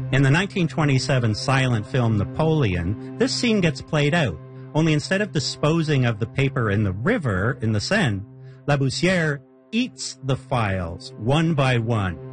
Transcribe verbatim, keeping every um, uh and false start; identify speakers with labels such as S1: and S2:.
S1: In the nineteen twenty-seven silent film Napoleon, this scene gets played out, only instead of disposing of the paper in the river, in the Seine, Laboussière eats the files one by one.